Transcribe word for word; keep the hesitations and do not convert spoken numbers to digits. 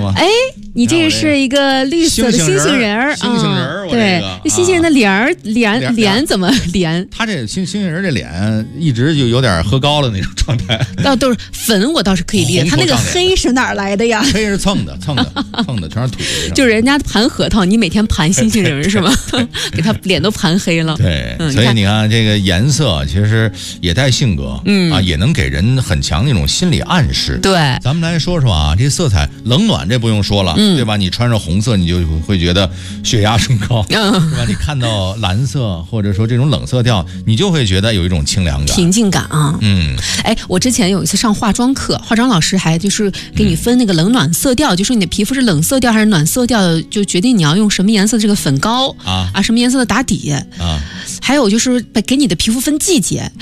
吗？ 哎，你这个是一个绿色的星星人儿， 星星人儿， 对，这星星人的脸儿脸脸怎么脸？ 他这星星星人这脸一直就有点喝高了那种状态。 倒都是粉，我倒是可以理解。他那个黑是哪儿来的呀？ 黑是蹭的，蹭的，蹭的，全是土。 就是人家盘核桃，你每天盘星星人是吗？给他脸都盘黑了。 对，嗯、所以你看这个颜色其实也带性格，嗯啊，也能给人很强的一种心理暗示。 对， 咱们来说说啊，这色彩冷暖这不用说了，嗯、对吧？你穿上红色，你就会觉得血压升高，嗯、是吧？你看到蓝色或者说这种冷色调，你就会觉得有一种清凉感、 平静感啊。嗯，哎，我之前有一次上化妆课，化妆老师还就是给你分那个冷暖色调，嗯、就说你的皮肤是冷色调还是暖色调，就决定你要用什么颜色的这个粉膏啊啊，什么颜色的打底啊，还有就是给你的皮肤分季节。